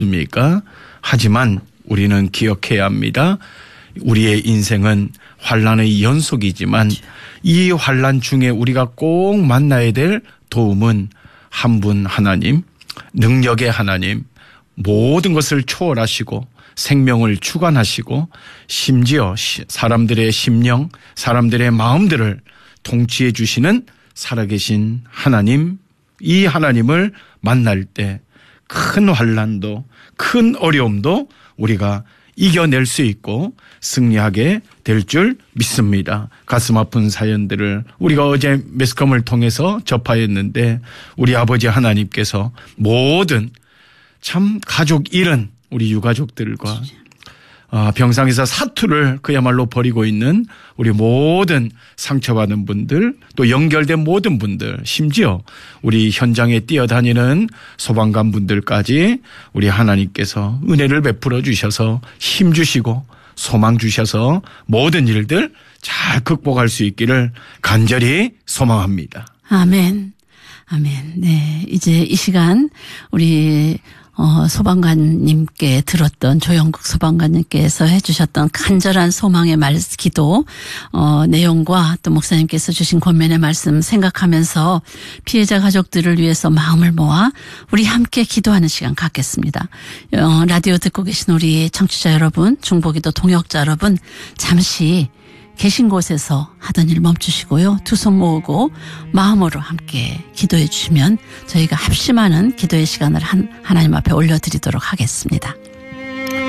있습니까? 하지만 우리는 기억해야 합니다. 우리의 인생은 환난의 연속이지만 이 환난 중에 우리가 꼭 만나야 될 도움은 한 분 하나님, 능력의 하나님, 모든 것을 초월하시고 생명을 주관하시고 심지어 사람들의 심령, 사람들의 마음들을 통치해 주시는 살아계신 하나님, 이 하나님을 만날 때 큰 환난도 큰 어려움도 우리가 이겨낼 수 있고 승리하게 될 줄 믿습니다. 가슴 아픈 사연들을 우리가 어제 매스컴을 통해서 접하였는데 우리 아버지 하나님께서 모든 참 가족 잃은 우리 유가족들과 병상에서 사투를 그야말로 벌이고 있는 우리 모든 상처받은 분들, 또 연결된 모든 분들, 심지어 우리 현장에 뛰어다니는 소방관 분들까지 우리 하나님께서 은혜를 베풀어 주셔서 힘 주시고 소망 주셔서 모든 일들 잘 극복할 수 있기를 간절히 소망합니다. 아멘. 아멘. 네. 이제 이 시간 우리 소방관님께 들었던 조영국 소방관님께서 해주셨던 간절한 소망의 기도 내용과 또 목사님께서 주신 권면의 말씀 생각하면서 피해자 가족들을 위해서 마음을 모아 우리 함께 기도하는 시간 갖겠습니다. 라디오 듣고 계신 우리 청취자 여러분, 중보기도 동역자 여러분, 잠시 계신 곳에서 하던 일 멈추시고요. 두 손 모으고 마음으로 함께 기도해 주시면 저희가 합심하는 기도의 시간을 하나님 앞에 올려드리도록 하겠습니다.